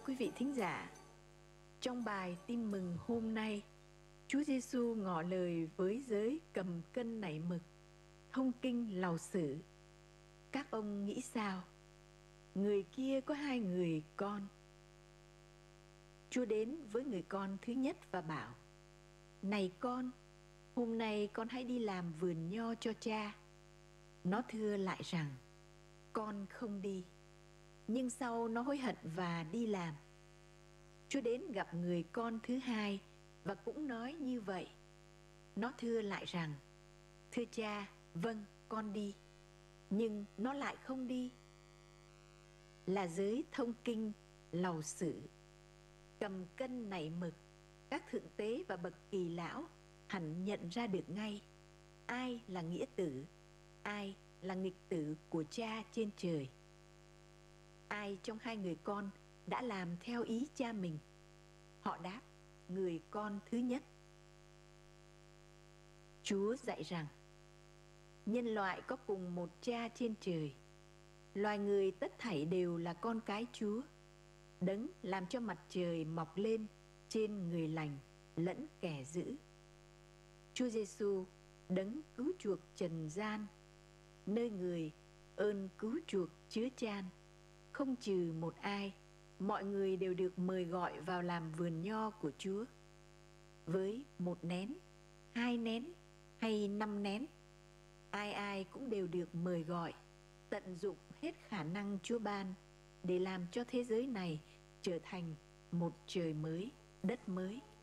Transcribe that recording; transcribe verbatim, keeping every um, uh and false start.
quý vị thính giả, trong bài tin mừng hôm nay, Chúa Giêsu ngỏ lời với giới cầm cân nảy mực, thông kinh lầu xử. Các ông nghĩ sao? Người kia có hai người con. Chúa đến với người con thứ nhất và bảo: "Này con, hôm nay con hãy đi làm vườn nho cho cha." Nó thưa lại rằng: "Con không đi." Nhưng sau nó hối hận và đi làm. Chúa đến gặp người con thứ hai và cũng nói như vậy. Nó thưa lại rằng: "Thưa cha, vâng, con đi." Nhưng nó lại không đi. Là giới thông kinh lầu xử, cầm cân nảy mực, các thượng tế và bậc kỳ lão hẳn nhận ra được ngay ai là nghĩa tử, ai là nghịch tử của cha trên trời. Ai trong hai người con đã làm theo ý cha mình? Họ đáp: người con thứ nhất. Chúa dạy rằng nhân loại có cùng một cha trên trời. Loài người tất thảy đều là con cái Chúa, đấng làm cho mặt trời mọc lên trên người lành lẫn kẻ dữ. Chúa Giêsu, đấng cứu chuộc trần gian, nơi người ơn cứu chuộc chứa chan, không trừ một ai, mọi người đều được mời gọi vào làm vườn nho của Chúa. Với một nén, hai nén hay năm nén, ai ai cũng đều được mời gọi, tận dụng hết khả năng Chúa ban để làm cho thế giới này trở thành một trời mới, đất mới.